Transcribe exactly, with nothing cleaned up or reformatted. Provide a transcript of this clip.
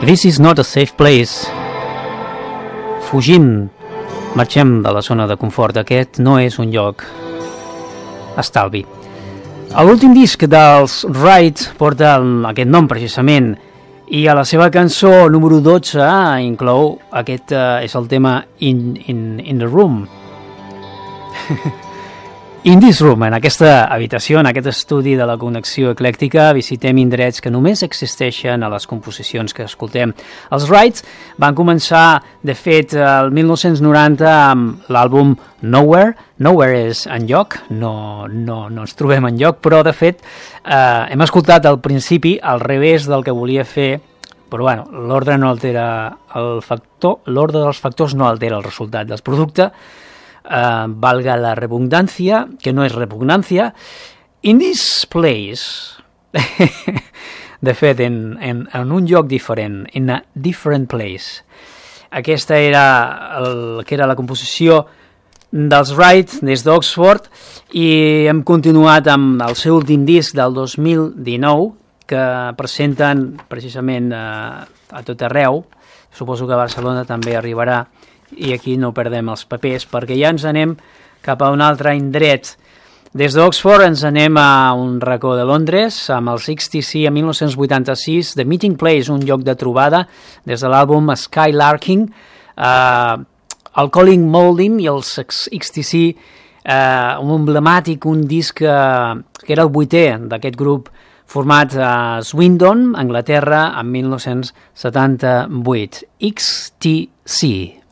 This is not a safe place. Fugim, marxem de la zona de confort. Aquest no és un lloc estalvi. L'últim disc dels Right porta aquest nom precisament, i a la seva cançó número dotze inclou aquest, uh, és el tema In, in, in the Room. In this room, en aquesta habitació, en aquest estudi de la connexió eclèctica, visitem indrets que només existeixen a les composicions que escoltem. Els Right van començar, de fet, el mil nou-cents noranta amb l'àlbum Nowhere. Nowhere és enlloc, no, no, no ens trobem enlloc, però, de fet, eh, hem escoltat al principi al revés del que volia fer, però, bueno, l'ordre no altera el factor, l'ordre dels factors no altera el resultat del producte. Uh, valga la redundància, que no és repugnància. In this place, de fet, en, en, en un lloc diferent, in a different place. Aquesta era el que era la composició dels Right des d'Oxford, i hem continuat amb el seu últim disc del dos mil dinou, que presenten precisament uh, a tot arreu. Suposo que a Barcelona també arribarà, i aquí no perdem els papers, perquè ja ens anem cap a un altre indret. Des d'Oxford ens anem a un racó de Londres, amb el X T C a mil nou-cents vuitanta-sis, The Meeting Place, un lloc de trobada, des de l'àlbum Skylarking, eh, el Colin Moulding i els X T C, eh, un emblemàtic, un disc eh, que era el vuitè d'aquest grup, format a Swindon, Anglaterra, en mil nou-cents setanta-vuit. X T C.